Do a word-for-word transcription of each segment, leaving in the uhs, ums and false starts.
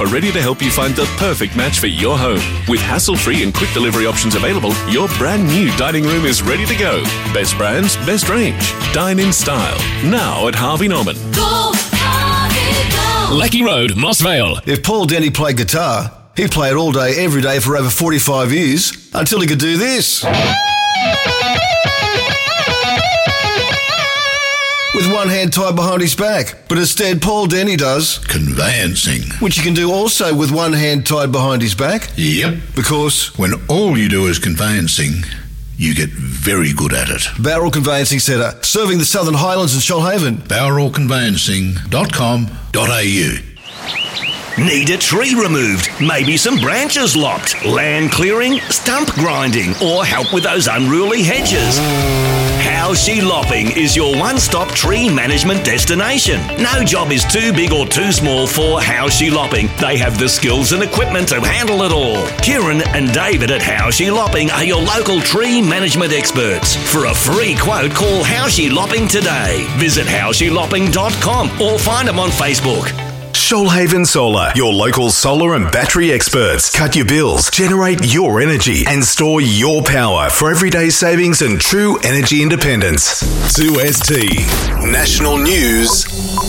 are ready to help you find the perfect match for your home. With hassle-free and quick delivery options available, your brand new dining room is ready to go. Best brands, best range. Dine in style. Now at Harvey Norman. Go, Harvey, go. Lecky Road, Moss Vale. If Paul Denny played guitar, he'd play it all day, every day for over forty-five years, until he could do this. With one hand tied behind his back. But instead, Paul Denny does conveyancing, which you can do also with one hand tied behind his back. Yep. Because when all you do is conveyancing, you get very good at it. Bowral Conveyancing Centre, serving the Southern Highlands and Shoalhaven. bowral conveyancing dot com dot a u. Need a tree removed? Maybe some branches lopped? Land clearing? Stump grinding? Or help with those unruly hedges? Howshe Lopping is your one-stop tree management destination. No job is too big or too small for Howshe Lopping. They have the skills and equipment to handle it all. Kieran and David at Howshe Lopping are your local tree management experts. For a free quote, call Howshe Lopping today. Visit howshe lopping dot com or find them on Facebook. Shoalhaven Solar, your local solar and battery experts. Cut your bills, generate your energy, and store your power for everyday savings and true energy independence. two S T National News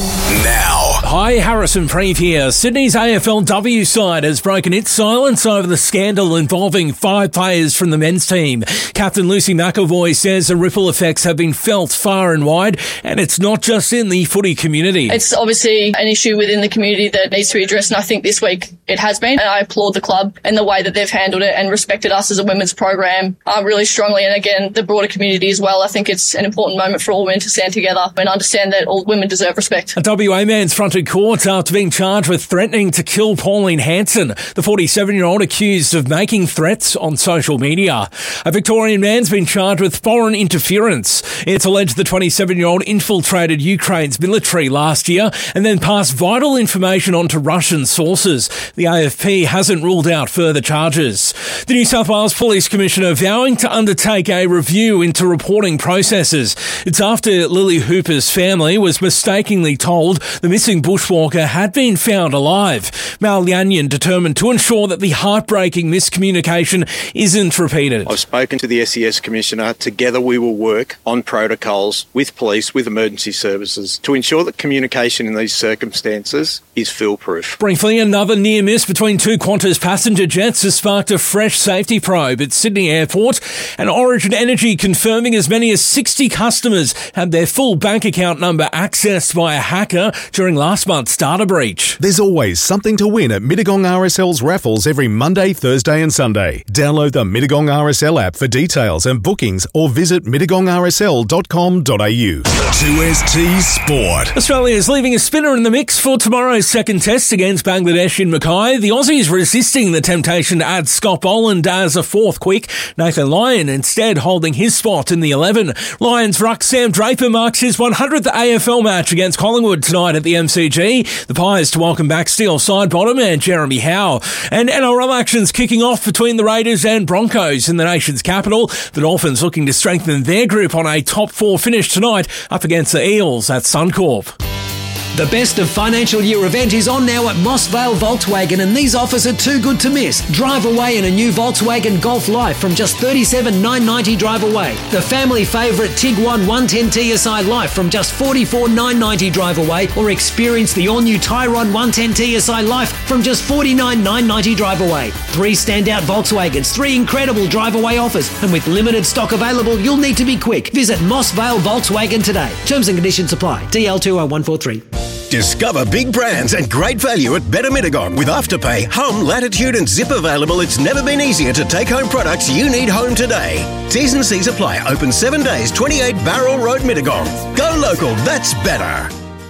now. Hi, Harrison Preeve here. Sydney's A F L W side has broken its silence over the scandal involving five players from the men's team. Captain Lucy McAvoy says the ripple effects have been felt far and wide, and it's not just in the footy community. It's obviously an issue within the community that needs to be addressed, and I think this week it has been. And I applaud the club and the way that they've handled it and respected us as a women's program uh, really strongly, and again, the broader community as well. I think it's an important moment for all women to stand together and understand that all women deserve respect. A W A man's fronted court after being charged with threatening to kill Pauline Hanson, the forty-seven-year-old accused of making threats on social media. A Victorian man's been charged with foreign interference. It's alleged the twenty-seven-year-old infiltrated Ukraine's military last year and then passed vital information on to Russian sources. The A F P hasn't ruled out further charges. The New South Wales Police Commissioner vowing to undertake a review into reporting processes. It's after Lily Hooper's family was mistakenly told the missing bushwalker had been found alive. Mal Yanyan determined to ensure that the heartbreaking miscommunication isn't repeated. I've spoken to the S E S Commissioner. Together we will work on protocols with police, with emergency services to ensure that communication in these circumstances is foolproof. Briefly, another near miss between two Qantas passenger jets has sparked a fresh safety probe at Sydney Airport, and Origin Energy confirming as many as sixty customers had their full bank account number accessed by a hacker during last month's data breach. There's always something to win at Mittagong R S L's raffles every Monday, Thursday and Sunday. Download the Mittagong R S L app for details and bookings or visit mittagong r s l dot com dot a u. two S T Sport. Australia is leaving a spinner in the mix for tomorrow's second test against Bangladesh in Mackay. The Aussies resisting the temptation to add Scott Boland as a fourth quick. Nathan Lyon instead holding his spot in the eleven. Lions ruck Sam Draper marks his one hundredth A F L match against Collingwood tonight at the M C G. The Pies to welcome back Steele Sidebottom and Jeremy Howe. And N R L actions kicking off between the Raiders and Broncos in the nation's capital. The Dolphins looking to strengthen their group on a top four finish tonight up against the Eels at Suncorp. The best of financial year event is on now at Moss Vale Volkswagen, and these offers are too good to miss. Drive away in a new Volkswagen Golf Life from just thirty-seven thousand nine hundred ninety drive away. The family favourite Tiguan one ten T S I Life from just forty-four thousand nine hundred ninety drive away, or experience the all-new Tyron one ten T S I Life from just forty-nine thousand nine hundred ninety drive away. Three standout Volkswagens, three incredible drive away offers, and with limited stock available, you'll need to be quick. Visit Moss Vale Volkswagen today. Terms and conditions apply. D L two oh one four three. Discover big brands and great value at Better Mittagong. With Afterpay, Home, Latitude and Zip available, it's never been easier to take home products you need home today. T's and C's apply. Open seven days, twenty-eight Barrel Road, Mittagong. Go local, that's better.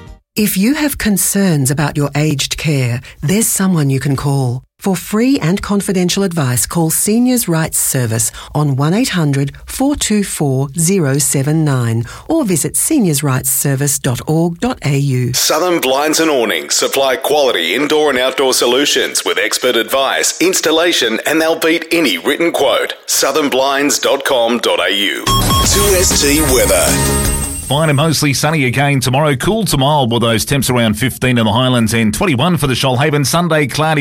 If you have concerns about your aged care, there's someone you can call. For free and confidential advice, call Seniors Rights Service on one eight hundred four two four zero seven nine or visit seniors rights service dot org dot a u. Southern Blinds and Awnings supply quality indoor and outdoor solutions with expert advice, installation, and they'll beat any written quote. southern blinds dot com dot a u. two S T Weather. fine and mostly sunny again tomorrow. Cool to mild with those temps around fifteen in the Highlands and twenty-one for the Shoalhaven. Sunday, cloudy.